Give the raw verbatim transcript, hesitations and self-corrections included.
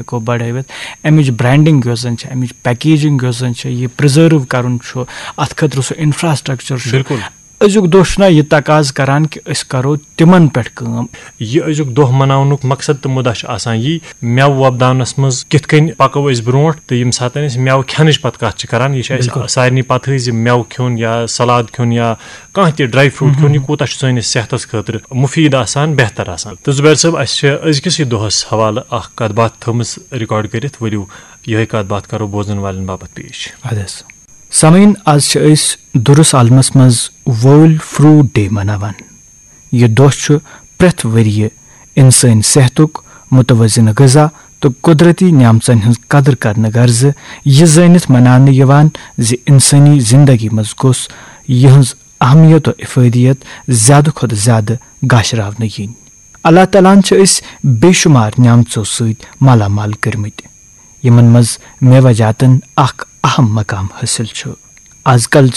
हेको बढ़ावित अमिच branding yes जन छ अमिच packaging yes जन छ ये प्रिजर्व करन छ अत खतर सो इंफ्रास्ट्रक्चर छ बिल्कुल अजुक दोह छना ये तकाज करान कि अस करो तिमन पेट काम ये अजुक दोह मनावनुक मकसद तो मुदा छ आसान यी मेव वबदावनस मज किथ कन पको अस ब्रोट तो यम सातन अस मेव खेनच पत कथ छ करन ये छ सारनी पत है मेव खेन या सलाद खेन या कह त ड्राई फ्रूट खेन यह कूता सैनिस सेहतस खतर मुफीद आसान बेहतर आसान तो जुबैर साहब अस अजकिस दोहस हवाले अख कत बात थमस रिकॉर्ड करित वरियो यह कत बात करो बोजन वालन बाबत पेश अदस समयन आज अस दुरुस आलमस मज वर्ल्ड फ्रूट डे मनावान यह दोह छ प्रथ वरिय इंसान सेहतुक मुतवज़िन ग़िज़ा तो कुदरती न्यामतन हंस कदर करने गर्ज यह ज़ानित मनाने यवान ज़ इंसानी जिंदगी मज गोस यहंज अहमियत और इफादियत ज़्यादा खुद ज़्यादा गाशरावने यीन अल्लाह तालान छ इस बेशुमार न्यामतों सहित माला माल करमित यमन मज मेवा जातन अख अहम मकाम हासिल छ आजकल